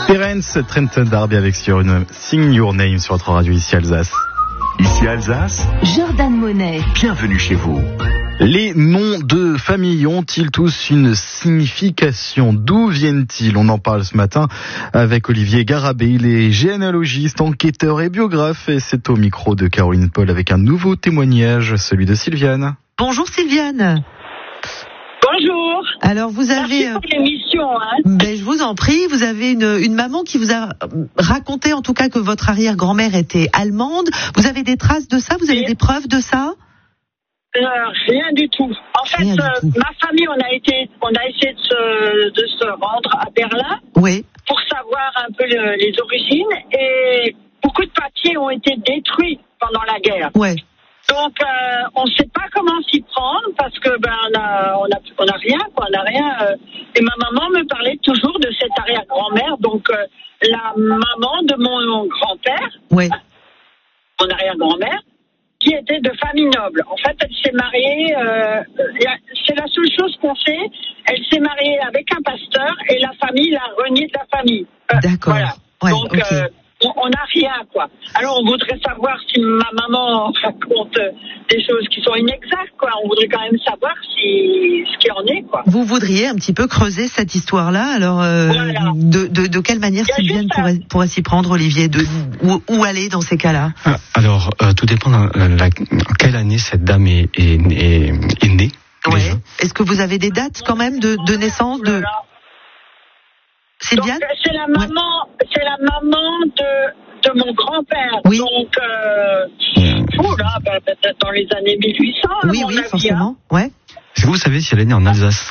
Terence Trent D'Arby avec sur une Sing Your Name sur votre radio ici Alsace. Ici Alsace, Jordan Monet. bienvenue chez vous. Les noms de famille ont-ils tous une signification? D'où viennent-ils? On en parle ce matin avec Olivier Garabé. Il est généalogiste, enquêteur et biographe. Et c'est au micro de Caroline Paul avec un nouveau témoignage, celui de Sylviane. Bonjour Sylviane. Bonjour. Alors vous avez... Merci pour l'émission. Je vous en prie, vous avez une maman qui vous a raconté en tout cas que votre arrière-grand-mère était allemande. Vous avez des traces de ça? Vous avez des preuves de ça? Rien du tout. En fait, ma famille, on a essayé de se rendre à Berlin pour savoir un peu les origines, et beaucoup de papiers ont été détruits pendant la guerre. Ouais. Donc, on ne sait pas comment s'y prendre parce que on a rien, quoi. On a rien. Et ma maman me parlait toujours de cette arrière-grand-mère, donc la maman de mon grand-père, mon arrière-grand-mère, qui était de famille noble. En fait, elle s'est mariée, c'est la seule chose qu'on sait, elle s'est mariée avec un pasteur et la famille l'a reniée de la famille. D'accord. Voilà. Ouais, donc, on n'a rien, quoi. Alors, on voudrait savoir si ma maman raconte des choses qui sont inexactes, quoi. On voudrait quand même savoir ce qu'il en est, quoi. Vous voudriez un petit peu creuser cette histoire-là. Alors, voilà. de quelle manière Sylviane pourrait s'y prendre, Olivier? Où aller dans ces cas-là? Alors, tout dépend en quelle année cette dame est née. Ouais. Est-ce que vous avez des dates quand même de naissance de Sylviane? Donc, c'est la maman de mon grand-père. Oui. Donc, peut-être dans les années 1800. Oui, forcément. Ouais. Est-ce que vous savez si elle est née en Alsace?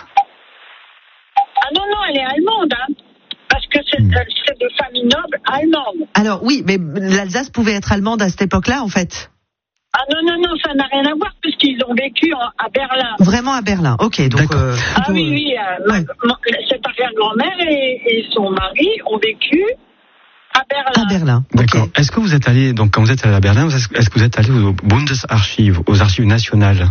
Ah non, elle est allemande, parce que c'est de famille noble allemande. Alors oui, mais l'Alsace pouvait être allemande à cette époque-là, en fait. Ah non, ça n'a rien à voir, puisqu'ils ont vécu à Berlin. Vraiment à Berlin, ok. Donc, oui, cette arrière-grand-mère et son mari ont vécu à Berlin. À Berlin. D'accord. Okay. Est-ce que vous êtes allé, donc quand vous êtes allé à Berlin, est-ce que vous êtes allé aux Bundesarchiv, aux archives nationales?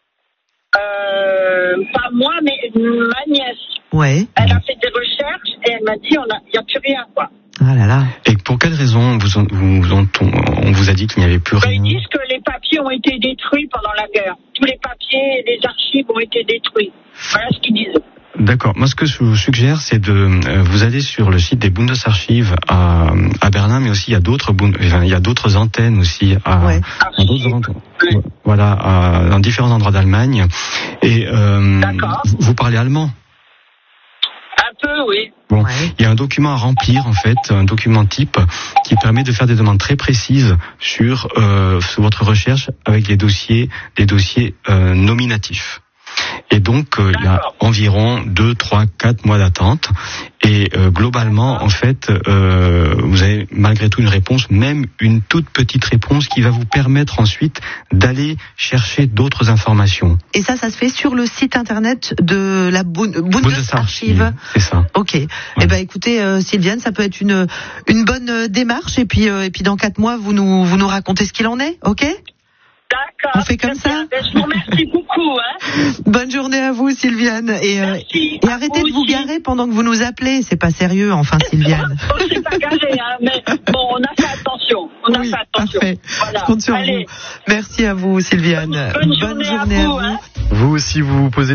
Pas moi, mais ma nièce. Ouais. Elle a fait des recherches et elle m'a dit il n'y a plus rien, quoi. Ah là là. Et pour quelle raison on vous a dit qu'il n'y avait plus rien? Ils disent que les papiers ont été détruits pendant la guerre. Tous les papiers et les archives ont été détruits. Voilà ce qu'ils disent. D'accord. Moi, ce que je vous suggère, c'est vous allez sur le site des Bundesarchiv à Berlin, mais aussi il y a d'autres antennes aussi dans différents endroits d'Allemagne. Et vous parlez allemand? Un peu, oui. Bon, il y a un document à remplir, en fait, un document type qui permet de faire des demandes très précises sur votre recherche avec les dossiers nominatifs. Et donc, il y a environ 2, 3, 4 mois d'attente. Et globalement, en fait, vous avez malgré tout une réponse, même une toute petite réponse qui va vous permettre ensuite d'aller chercher d'autres informations. Et ça se fait sur le site internet de la Bundesarchiv. C'est ça. Ok. Ouais. Eh ben, écoutez, Sylviane, ça peut être une bonne démarche. Et puis dans 4 mois, vous nous racontez ce qu'il en est, ok? D'accord. On fait comme ça. Je vous remercie beaucoup. Bonne journée à vous, Sylviane. Et arrêtez de vous garer pendant que vous nous appelez. C'est pas sérieux, enfin, Sylviane. On s'est pas garé, mais bon, on a fait attention. Parfait. Voilà. Je compte sur vous. Merci à vous, Sylviane. Bonne journée à vous. Vous aussi, vous vous posez